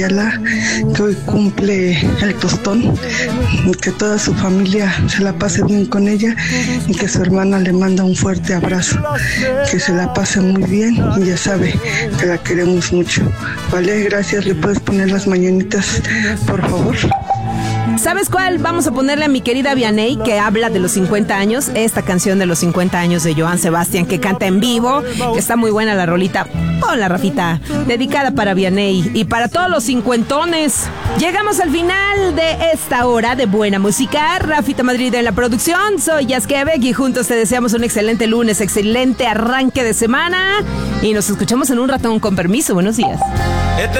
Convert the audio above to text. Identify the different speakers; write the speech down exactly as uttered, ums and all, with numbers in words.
Speaker 1: que hoy cumple el tostón, que toda su familia se la pase bien con ella y que su hermana le manda un fuerte abrazo, que se la pase muy bien y ya sabe que la queremos mucho. Vale, gracias. ¿Le puedes poner las mañanitas, por favor?
Speaker 2: ¿Sabes cuál vamos a ponerle a mi querida Vianney, que habla de los cincuenta años? Esta canción de los cincuenta años de Joan Sebastián, que canta en vivo, que está muy buena la rolita. Ponla, Rafita, dedicada para Vianney y para todos los cincuentones. Llegamos al final de esta hora de buena música. Rafita Madrid en la producción, soy Yaskevek y juntos te deseamos un excelente lunes, excelente arranque de semana y nos escuchamos en un ratón, con permiso. Buenos días.